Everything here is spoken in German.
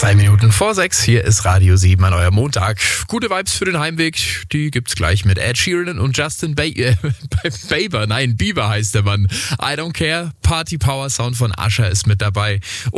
2 Minuten vor 6, hier ist Radio 7 an eurem Montag. Gute Vibes für den Heimweg, die gibt's gleich mit Ed Sheeran und Justin Bieber heißt der Mann. I Don't Care, Party Power Sound von Usher ist mit dabei.